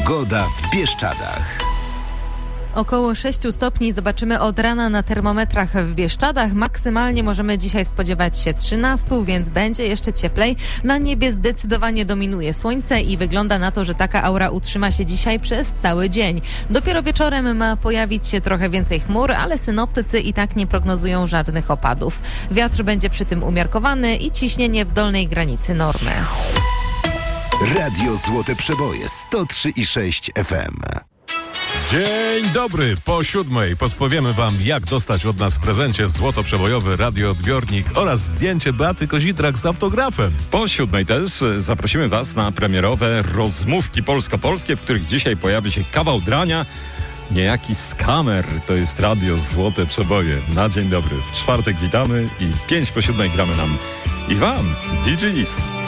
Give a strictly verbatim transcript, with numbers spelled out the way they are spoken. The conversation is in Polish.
Pogoda w Bieszczadach. Około sześć stopni zobaczymy od rana na termometrach w Bieszczadach. Maksymalnie możemy dzisiaj spodziewać się trzynaście, więc będzie jeszcze cieplej. Na niebie zdecydowanie dominuje słońce i wygląda na to, że taka aura utrzyma się dzisiaj przez cały dzień. Dopiero wieczorem ma pojawić się trochę więcej chmur, ale synoptycy i tak nie prognozują żadnych opadów. Wiatr będzie przy tym umiarkowany i ciśnienie w dolnej granicy normy. Radio Złote Przeboje sto trzy i sześć F M. Dzień dobry, po siódmej podpowiemy wam, jak dostać od nas w prezencie złotoprzebojowy radioodbiornik oraz zdjęcie Beaty Kozitrak z autografem. Po siódmej też zaprosimy was na premierowe rozmówki polsko-polskie, w których dzisiaj pojawi się kawał drania, niejaki skamer. To jest Radio Złote Przeboje. Na dzień dobry. W czwartek witamy i pięć po siódmej gramy nam i wam D J List.